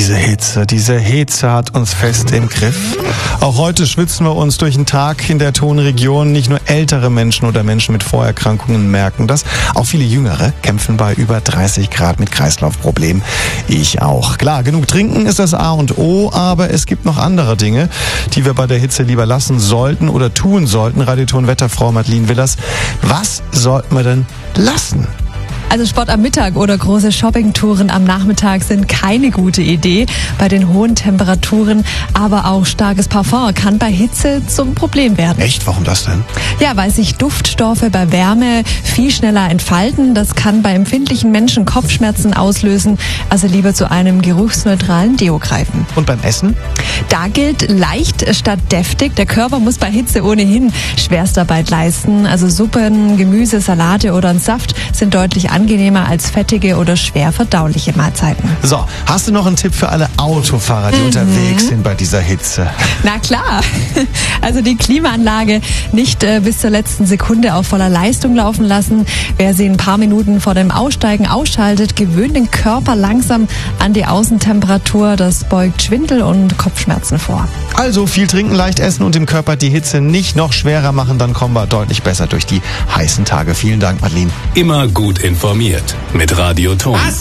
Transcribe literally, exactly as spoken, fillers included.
diese Hitze, diese Hitze hat uns fest im Griff. Auch heute schwitzen wir uns durch den Tag in der Tonregion. Nicht nur ältere Menschen oder Menschen mit Vorerkrankungen merken das. Auch viele Jüngere kämpfen bei über dreißig Grad mit Kreislaufproblemen. Ich auch. Klar, genug trinken ist das A und O, aber es gibt noch andere Dinge, die wir bei der Hitze lieber lassen sollten oder tun sollten. Radioton-Wetterfrau Madeleine Willers, was sollten wir denn lassen? Also Sport am Mittag oder große Shoppingtouren am Nachmittag sind keine gute Idee bei den hohen Temperaturen, aber auch starkes Parfum kann bei Hitze zum Problem werden. Echt? Warum das denn? Ja, weil sich Duftstoffe bei Wärme viel schneller entfalten. Das kann bei empfindlichen Menschen Kopfschmerzen auslösen, also lieber zu einem geruchsneutralen Deo greifen. Und beim Essen? Da gilt leicht statt deftig. Der Körper muss bei Hitze ohnehin Schwerstarbeit leisten. Also Suppen, Gemüse, Salate oder ein Saft sind deutlich angenehmer als fettige oder schwer verdauliche Mahlzeiten. So, hast du noch einen Tipp für alle Autofahrer, die mhm. unterwegs sind bei dieser Hitze? Na klar, also die Klimaanlage nicht äh, bis zur letzten Sekunde auf voller Leistung laufen lassen. Wer sie ein paar Minuten vor dem Aussteigen ausschaltet, gewöhnt den Körper langsam an die Außentemperatur. Das beugt Schwindel und Kopfschmerzen vor. Also viel trinken, leicht essen und dem Körper die Hitze nicht noch schwerer machen, dann kommen wir deutlich besser durch die heißen Tage. Vielen Dank, Madeleine. Immer gut informiert mit Radioton.